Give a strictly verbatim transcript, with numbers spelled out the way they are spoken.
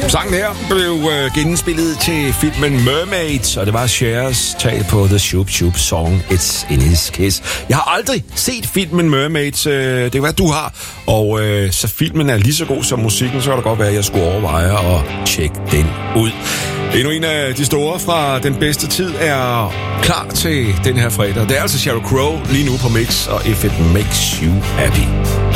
Sangen her blev øh, genspillet til filmen Mermaids, og det var Chers tag på The Shoop Shoop Song It's in His Kiss. Jeg har aldrig set filmen Mermaids. Øh, det kan være, du har. Og øh, så filmen er lige så god som musikken, så kan det godt være, at jeg skulle overveje at tjekke den ud. Endnu en af de store fra den bedste tid er klar til den her fredag. Det er altså Sheryl Crow lige nu på Mix og If It Makes You Happy.